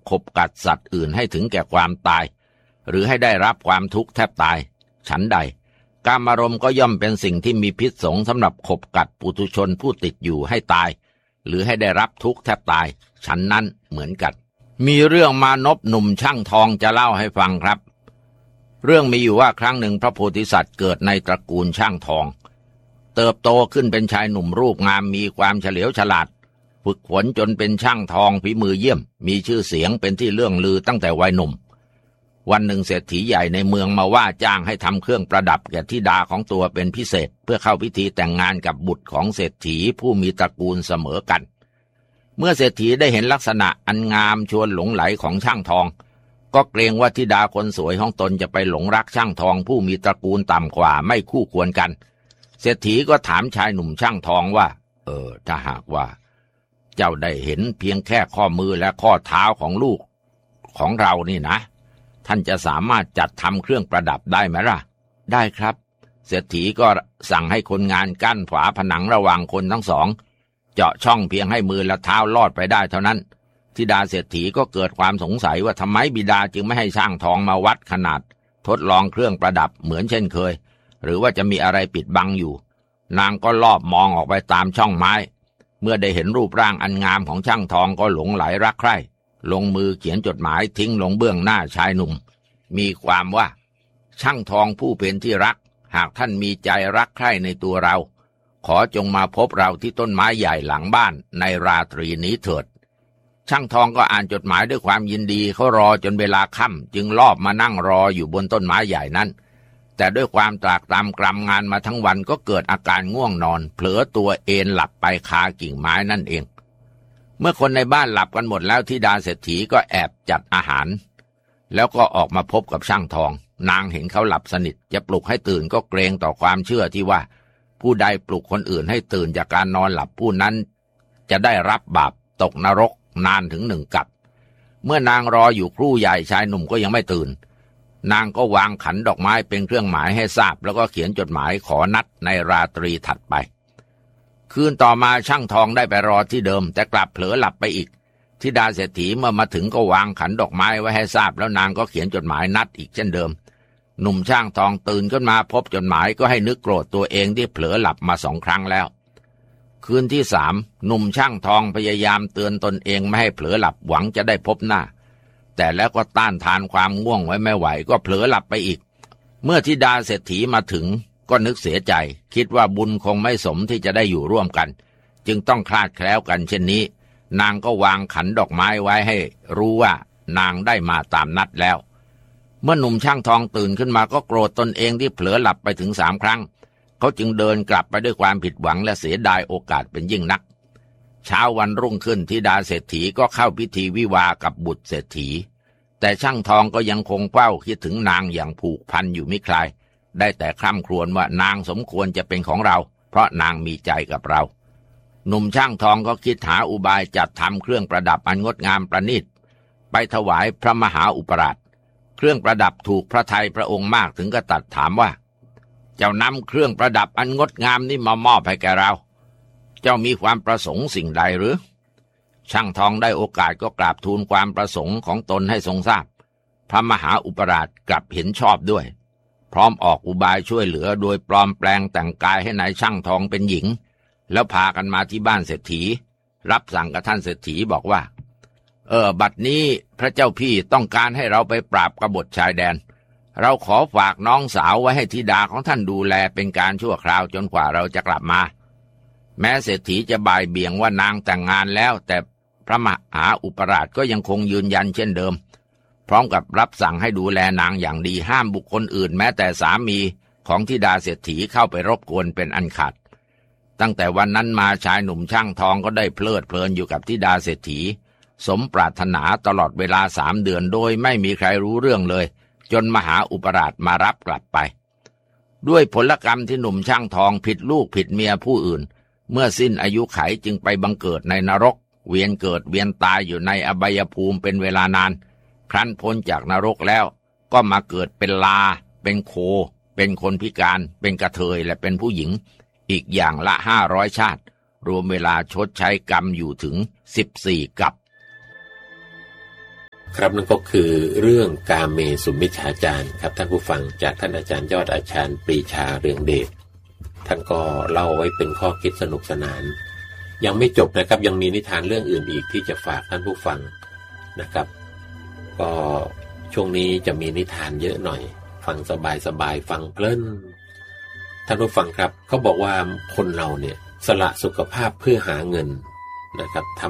ขบกัดสัตว์อื่นให้ถึงแก่ความตายหรือให้ได้รับความทุกข์แทบตายฉันใดกามารมณ์ก็ย่อมเป็นสิ่งที่มีพิษสงสำหรับขบกัดปุถุชนผู้ติดอยู่ให้ตายหรือให้ได้รับทุกข์แทบตายฉันนั้นเหมือนกันมีเรื่องมานพหนุ่มช่างทองจะเล่าให้ฟังครับเรื่องมีอยู่ว่าครั้งหนึ่งพระโพธิสัตว์เกิดในตระกูลช่างทองเติบโตขึ้นเป็นชายหนุ่มรูปงามมีความเฉลียวฉลาดฝึกฝนจนเป็นช่างทองฝีมือเยี่ยมมีชื่อเสียงเป็นที่เลื่องลือตั้งแต่วัยหนุ่มวันหนึ่งเศรษฐีใหญ่ในเมืองมาว่าจ้างให้ทำเครื่องประดับแก่ธิดาของตัวเป็นพิเศษเพื่อเข้าพิธีแต่งงานกับบุตรของเศรษฐีผู้มีตระกูลเสมอกันเมื่อเศรษฐีได้เห็นลักษณะอันงามชวนหลงไหลของช่างทองก็เกรงว่าธิดาคนสวยของตนจะไปหลงรักช่างทองผู้มีตระกูลต่ำกว่าไม่คู่ควรกันเศรษฐีก็ถามชายหนุ่มช่างทองว่าถ้าหากว่าเจ้าได้เห็นเพียงแค่ข้อมือและข้อเท้าของลูกของเรานี่นะท่านจะสามารถจัดทำเครื่องประดับได้ไหมล่ะได้ครับเศรษฐีก็สั่งให้คนงานกั้นฝาผนังระหว่างคนทั้งสองเจาะช่องเพียงให้มือและเท้าลอดไปได้เท่านั้นธิดาเศรษฐีก็เกิดความสงสัยว่าทำไมบิดาจึงไม่ให้ช่างทองมาวัดขนาดทดลองเครื่องประดับเหมือนเช่นเคยหรือว่าจะมีอะไรปิดบังอยู่นางก็ลอบมองออกไปตามช่องไม้เมื่อได้เห็นรูปร่างอันงามของช่างทองก็หลงไหลรักใคร่ลงมือเขียนจดหมายทิ้งลงเบื้องหน้าชายหนุ่มมีความว่าช่างทองผู้เป็นที่รักหากท่านมีใจรักใคร่ในตัวเราขอจงมาพบเราที่ต้นไม้ใหญ่หลังบ้านในราตรีนี้เถิดช่างทองก็อ่านจดหมายด้วยความยินดีเขารอจนเวลาค่ำจึงลอบมานั่งรออยู่บนต้นไม้ใหญ่นั้นแต่ด้วยความตรากตรำกรำงานมาทั้งวันก็เกิดอาการง่วงนอนเผลอตัวเอนหลับไปคากิ่งไม้นั่นเองเมื่อคนในบ้านหลับกันหมดแล้วธิดาเศรษฐีก็แอบจัดอาหารแล้วก็ออกมาพบกับช่างทองนางเห็นเขาหลับสนิทจะปลุกให้ตื่นก็เกรงต่อความเชื่อที่ว่าผู้ใดปลุกคนอื่นให้ตื่นจากการนอนหลับผู้นั้นจะได้รับบาปตกนรกนานถึง1 กับเมื่อนางรออยู่ครู่ใหญ่ชายหนุ่มก็ยังไม่ตื่นนางก็วางขันดอกไม้เป็นเครื่องหมายให้ทราบแล้วก็เขียนจดหมายขอนัดในราตรีถัดไปคืนต่อมาช่างทองได้ไปรอที่เดิมแต่กลับเผลอหลับไปอีกธิดาเศรษฐีเมื่อมาถึงก็วางขันดอกไม้ไว้ให้ทราบแล้วนางก็เขียนจดหมายนัดอีกเช่นเดิมหนุ่มช่างทองตื่นขึ้นมาพบจดหมายก็ให้นึกโกรธตัวเองที่เผลอหลับมา2 ครั้งแล้วคืนที่3หนุ่มช่างทองพยายามเตือนตนเองไม่ให้เผลอหลับหวังจะได้พบหน้าแต่แล้วก็ต้านทานความง่วงไว้ไม่ไหวก็เผลอหลับไปอีกเมื่อธิดาเศรษฐีมาถึงก็นึกเสียใจคิดว่าบุญคงไม่สมที่จะได้อยู่ร่วมกันจึงต้องคลาดแคล้วกันเช่นนี้นางก็วางขันดอกไม้ไว้ให้รู้ว่านางได้มาตามนัดแล้วเมื่อหนุ่มช่างทองตื่นขึ้นมาก็โกรธตนเองที่เผลอหลับไปถึง3 ครั้งเขาจึงเดินกลับไปด้วยความผิดหวังและเสียดายโอกาสเป็นยิ่งนักเช้าวันรุ่งขึ้นธิดาเศรษฐีก็เข้าพิธีวิวากับบุตรเศรษฐีแต่ช่างทองก็ยังคงเฝ้าคิดถึงนางอย่างผูกพันอยู่ไม่คลายได้แต่คร่ำครวญว่านางสมควรจะเป็นของเราเพราะนางมีใจกับเราหนุ่มช่างทองก็คิดหาอุบายจัดทำเครื่องประดับอันงดงามประณีตไปถวายพระมหาอุปราชเครื่องประดับถูกพระทัยพระองค์มากถึงกับตรัสถามว่าเจ้านำเครื่องประดับอันงดงามนี้มามอบให้แก่เราเจ้ามีความประสงค์สิ่งใดหรือช่างทองได้โอกาสก็กราบทูลความประสงค์ของตนให้ทรงทราบพระมหาอุปราชกลับเห็นชอบด้วยพร้อมออกอุบายช่วยเหลือโดยปลอมแปลงแต่งกายให้นายช่างทองเป็นหญิงแล้วพากันมาที่บ้านเศรษฐีรับสั่งกับท่านเศรษฐีบอกว่าบัดนี้พระเจ้าพี่ต้องการให้เราไปปราบกบฏชายแดนเราขอฝากน้องสาวไว้ให้ธิดาของท่านดูแลเป็นการชั่วคราวจนกว่าเราจะกลับมาแม้เศรษฐีจะบ่ายเบี่ยงว่านางแต่งงานแล้วแต่พระมหาอุปราชก็ยังคงยืนยันเช่นเดิมพร้อมกับรับสั่งให้ดูแลนางอย่างดีห้ามบุคคลอื่นแม้แต่สามีของธิดาเศรษฐีเข้าไปรบกวนเป็นอันขาดตั้งแต่วันนั้นมาชายหนุ่มช่างทองก็ได้เพลิดเพลินอยู่กับธิดาเศรษฐีสมปรารถนาตลอดเวลา3 เดือนโดยไม่มีใครรู้เรื่องเลยจนมหาอุปราชมารับกลับไปด้วยผลกรรมที่หนุ่มช่างทองผิดลูกผิดเมียผู้อื่นเมื่อสิ้นอายุไขจึงไปบังเกิดในนรกเวียนเกิดเวียนตายอยู่ในอบายภูมิเป็นเวลานานครั้นพ้นจากนรกแล้วก็มาเกิดเป็นลาเป็นโคเป็นคนพิการเป็นกระเทยและเป็นผู้หญิงอีกอย่างละ500 ชาติรวมเวลาชดใช้กรรมอยู่ถึง14 กับครับนั่นก็คือเรื่องกาเมสุมิจฉาจารครับท่านผู้ฟังจากท่านอาจารย์ยอดอาจารย์ปรีชาเรืองเดชท่านก็เล่าไว้เป็นข้อคิดสนุกสนานยังไม่จบนะครับยังมีนิทานเรื่องอื่นอีกที่จะฝากท่านผู้ฟังนะครับก็ช่วงนี้จะมีนิทานเยอะหน่อยฟังสบายๆฟังเพลินท่านผู้ฟังครับเขาบอกว่าคนเราเนี่ยสละสุขภาพเพื่อหาเงินนะครับ